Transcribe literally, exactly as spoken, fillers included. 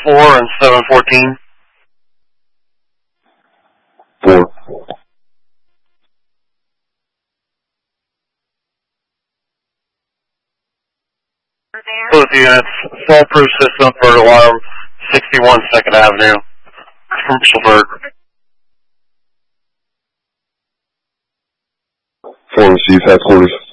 four and seven fourteen. Four. Both units, foolproof system for alarm sixty-one second Avenue from Schulberg. Four received, headquarters.